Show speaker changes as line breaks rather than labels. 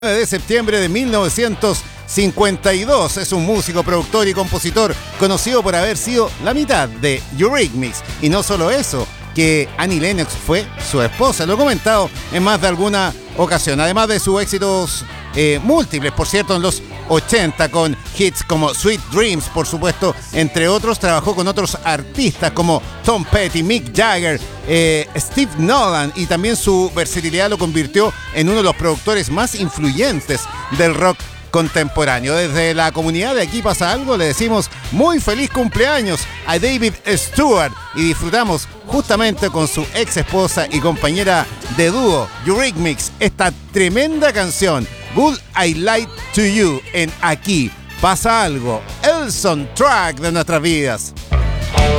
de septiembre de 1952. Es un músico, productor y compositor conocido por haber sido la mitad de Eurythmics. Y no solo eso, que Annie Lennox fue su esposa. Lo he comentado en más de alguna ocasión. Además de sus éxitos múltiples, por cierto, en los 80 con hits como Sweet Dreams, por supuesto, entre otros. Trabajó con otros artistas como Tom Petty, Mick Jagger, Steve Nolan, y también su versatilidad lo convirtió en uno de los productores más influyentes del rock contemporáneo. Desde la comunidad de Aquí Pasa Algo le decimos muy feliz cumpleaños a David Stewart y disfrutamos justamente con su ex esposa y compañera de dúo Eurythmics esta tremenda canción Good I Lie to You en Aquí Pasa Algo, el soundtrack de nuestras vidas.